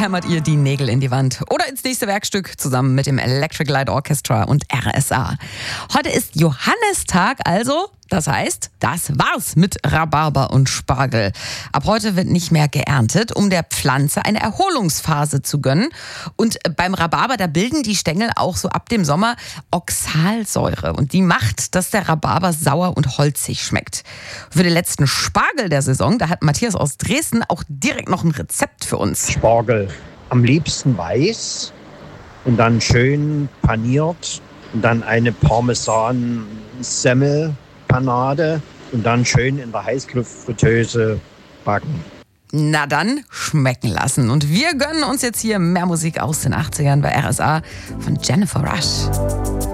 hämmert ihr die Nägel in die Wand oder ins nächste Werkstück zusammen mit dem Electric Light Orchestra und RSA. Heute ist Johannistag, also das heißt, das war's mit Rhabarber und Spargel. Ab heute wird nicht mehr geerntet, um der Pflanze eine Erholungsphase zu gönnen. Und beim Rhabarber, da bilden die Stängel auch so ab dem Sommer Oxalsäure. Und die macht, dass der Rhabarber sauer und holzig schmeckt. Für den letzten Spargel der Saison, da hat Matthias aus Dresden auch direkt noch ein Rezept für uns. Spargel am liebsten weiß und dann schön paniert und dann eine Parmesan-Semmel Panade und dann schön in der Heißluftfritteuse backen. Na dann, schmecken lassen. Und wir gönnen uns jetzt hier mehr Musik aus den 80ern bei RSA von Jennifer Rush.